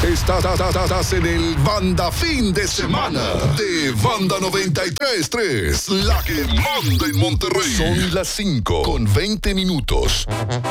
Estás en el Banda Fin de Semana de Banda 93.3, la que manda en Monterrey. Son las 5:20.